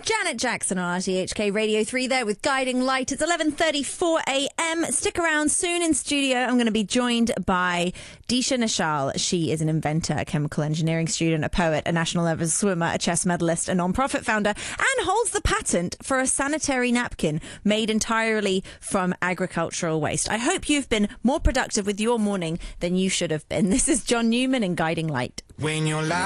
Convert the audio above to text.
Janet Jackson on RTHK Radio 3 there with Guiding Light. It's 11:34 a.m. Stick around. Soon in studio, I'm going to be joined by Disha Nishal. She is an inventor, a chemical engineering student, a poet, a national level swimmer, a chess medalist, a non-profit founder, and holds the patent for a sanitary napkin made entirely from agricultural waste. I hope you've been more productive with your morning than you should have been. This is John Newman in Guiding Light. When you're